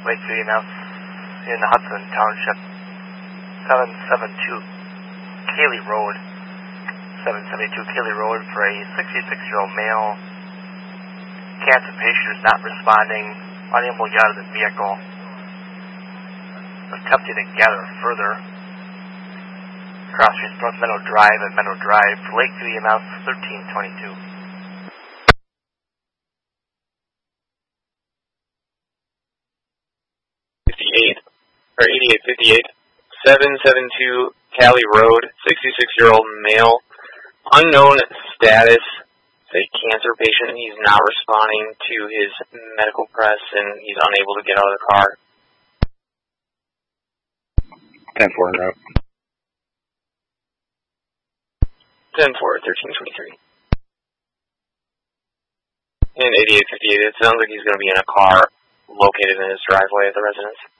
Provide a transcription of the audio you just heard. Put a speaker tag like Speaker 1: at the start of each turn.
Speaker 1: Lakeview EMS in Hudson Township, 772 Cayley Road. 772 Cayley Road for a 66-year-old male. Cancer patient is not responding, unable to get out of the vehicle. Attempting to gather further. Cross streets North Meadow Drive and Meadow Drive for Lakeview EMS 1322.
Speaker 2: 8858, 772 Cali Road, 66-year-old male, unknown status, a cancer patient. He's not responding to his medical press and he's unable to get out of the car.
Speaker 3: 10-4 en route.
Speaker 2: 10-4, 1323. And 8858, it sounds like he's going to be in a car located in his driveway at the residence.